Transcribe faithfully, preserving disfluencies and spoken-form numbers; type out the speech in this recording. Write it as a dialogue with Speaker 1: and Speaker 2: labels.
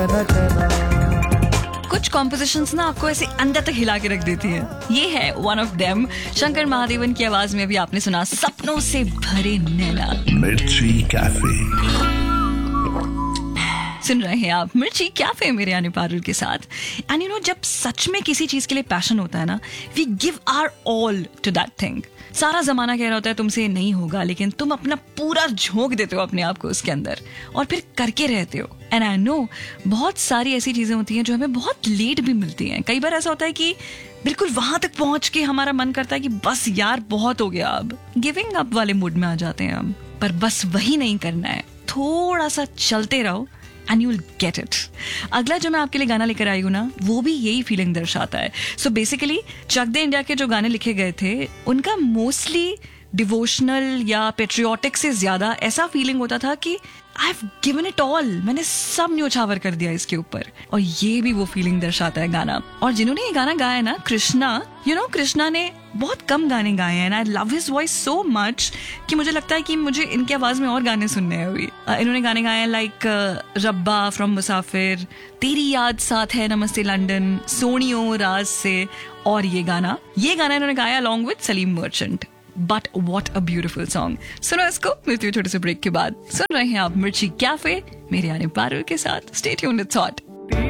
Speaker 1: कना कना।
Speaker 2: कुछ कॉम्पोजिशंस ना आपको ऐसे अंदर तक हिला के रख देती है। ये है one of them. Shankar Mahadevan की आवाज में अभी आपने सुना सपनों से भरे नैना।
Speaker 3: मिर्ची कैफे
Speaker 2: सुन रहे हैं आप मिर्ची कैफे मेरे यानी पारुल के साथ। एंड यू नो, जब सच में किसी चीज के लिए पैशन होता है ना, we give our all to that thing. सारा जमाना कह रहा होता है तुमसे ये नहीं होगा, लेकिन तुम अपना पूरा झोंक देते हो अपने आप को उसके अंदर और फिर करके रहते हो। एंड आई नो बहुत सारी ऐसी चीजें होती हैं जो हमें बहुत लेट भी मिलती हैं। कई बार ऐसा होता है कि बिल्कुल वहां तक पहुंच के हमारा मन करता है कि बस यार बहुत हो गया, अब गिविंग अप वाले मूड में आ जाते हैं हम। पर बस वही नहीं करना है, थोड़ा सा चलते रहो and you'll get it. अगला जो मैं आपके लिए गाना लेकर आई हूँ ना, वो भी यही फीलिंग दर्शाता है। सो बेसिकली चक दे इंडिया के जो गाने लिखे गए थे, उनका मोस्टली डिवोशनल या पेट्रियोटिक से ज्यादा ऐसा फीलिंग होता था कि I have given it all, मैंने सब न्योछावर कर दिया इसके ऊपर। और ये भी वो फीलिंग दर्शाता है गाना। और जिन्होंने ये गाना गाया है ना, कृष्णा, यू नो कृष्णा ने बहुत कम गाने गाए हैं। I love his voice so much कि मुझे लगता है कि मुझे इनकी आवाज में और गाने सुनने हैं अभी। इन्होंने गाने गाए हैं लाइक रब्बा फ्रॉम मुसाफिर, तेरी याद साथ है, नमस्ते लंदन, सोनियो राज से, और ये गाना ये गाना इन्होंने गाया along with Salim merchant. But what a beautiful song. सुनो इसको, मिलती हूँ छोटे से ब्रेक के बाद। सुन रहे हैं आप मिर्ची कैफे मेरे यानी पारुल के साथ। Stay tuned, it's hot.